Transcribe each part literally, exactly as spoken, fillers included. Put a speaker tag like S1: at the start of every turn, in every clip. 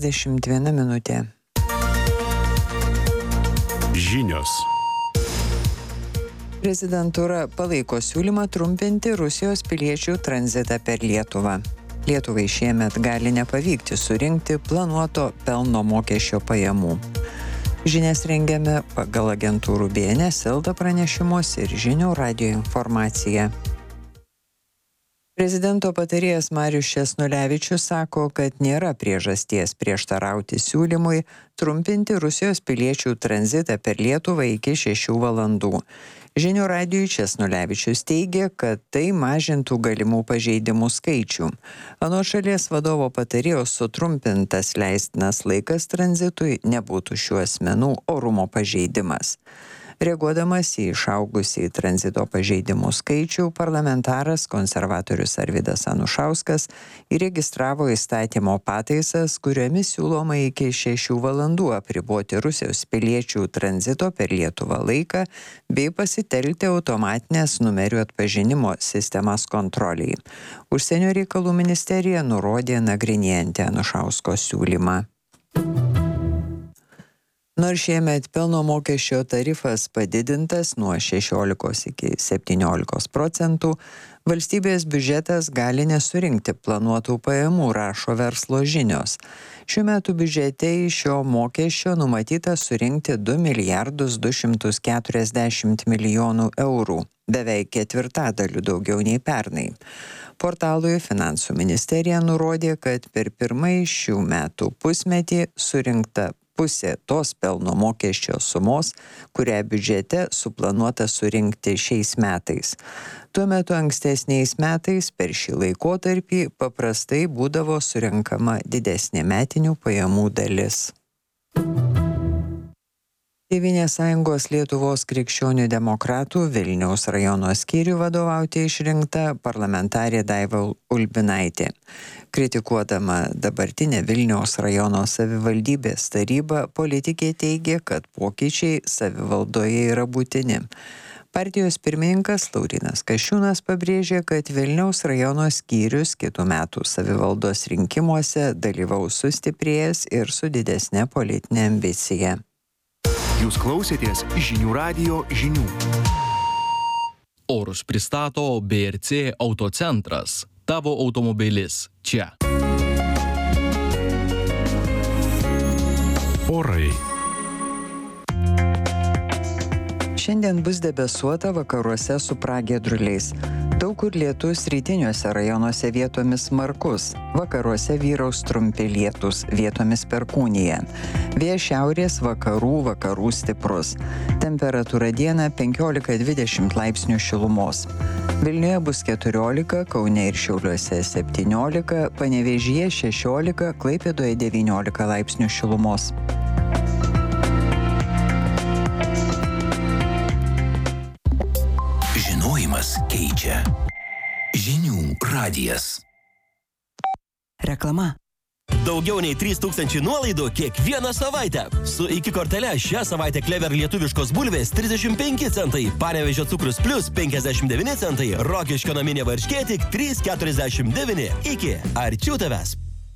S1: dešimt viena minutė.
S2: Žinios.
S1: Prezidentūra palaiko siūlymą trumpinti Rusijos piliečių tranzitą per Lietuvą. Lietuvai šiemet gali nepavykti surinkti planuoto pelno mokesčio pajamų. Žinias rengiame pagal agentūrų B N S, Elta pranešimus ir Žinių radijo informaciją. Prezidento patarėjas Marius Česnulevičius sako, kad nėra priežasties prieštarauti siūlymui trumpinti Rusijos piliečių tranzitą per Lietuvą iki šešių valandų. Žinių radijui Česnulevičius teigia, kad tai mažintų galimų pažeidimų skaičių. Anot šalies vadovo patarėjo sutrumpintas leistinas laikas tranzitui nebūtų šių asmenų orumo pažeidimas. Reaguodamas į išaugusį tranzito pažeidimų skaičių, parlamentaras konservatorius Arvydas Anušauskas įregistravo įstatymo pataisas, kuriomis siūloma iki šešių valandų apriboti Rusijos piliečių tranzito per Lietuvą laiką bei pasitelkti automatinės numerių atpažinimo sistemas kontroliai. Užsienio reikalų ministerija nurodė nagrinėjanti Anušausko siūlymą. Nors šiemet pelno mokesčio tarifas padidintas nuo šešiolikos iki septyniolikos procentų, valstybės biudžetas gali nesurinkti planuotų pajamų, rašo Verslo žinios. Šių metų biudžete iš šio mokesčio numatyta surinkti du milijardus du šimtus keturiasdešimt milijonų eurų, beveik ketvirtadaliu daugiau nei pernai. Portalui Finansų ministerija nurodė, kad per pirmąjį šių metų pusmetį surinkta pusė tos pelno mokesčio sumos, kurią biudžete suplanuota surinkti šiais metais. Tuo metu ankstesniais metais per šį laikotarpį paprastai būdavo surenkama didesnė metinių pajamų dalis. Tėvynės sąjungos Lietuvos krikščionių demokratų Vilniaus rajono skyrių vadovauti išrinkta parlamentarė Daiva Ulbinaitė. Kritikuodama dabartinę Vilniaus rajono savivaldybės tarybą, politikė teigia, kad pokyčiai savivaldoje yra būtini. Partijos pirmininkas Laurynas Kasčiūnas pabrėžė, kad Vilniaus rajono skyrius kitų metų savivaldos rinkimuose dalyvaus sustiprėjęs ir su didesne politinė ambicija.
S2: Jūs klausėtės Žinių radijo žinių.
S3: Orus pristato B R C Autocentras. Tavo automobilis čia.
S2: Orai.
S1: Šiandien bus debesuota, vakaruose su pragiedruliais. Daug kur lietus, rytiniuose rajonuose vietomis smarkus. Vakaruose vyraus trumpi lietūs, vietomis perkūnija. Vėjas šiaurės vakarų, vakarų stiprus. Temperatūra dieną penkiolika dvidešimt laipsnių šilumos. Vilniuje bus keturiolika, Kaune ir Šiauliuose septyniolika, Panevėžyje šešiolika, Klaipėdoje devyniolika laipsnių šilumos.
S4: Žinojimas keičia. Žinių radijas.
S5: Reklama.
S6: Daugiau nei trys tūkstančiai nuolaidų kiekvieną savaitę. Su iki kortele šią savaitę Klever lietuviškos bulvės trisdešimt penki centai, Panevėžio cukrus plus penkiasdešimt devyni centai, Rokiškio naminė varškė tik trys keturiasdešimt devyni. Iki arčiau tavęs.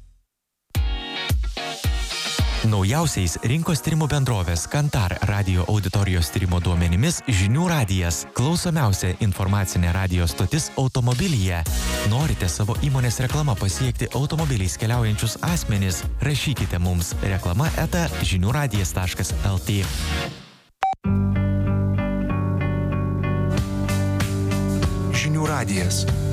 S7: Naujausiais rinkos tyrimų bendrovės Kantar radijo auditorijos tyrimo duomenimis Žinių radijas – klausomiausia informacinė radijo stotis automobilyje. Norite savo įmonės reklama pasiekti automobiliais keliaujančius asmenis? Rašykite mums reklama eta žinių radijas taškas el tė.
S2: Žinių radijas.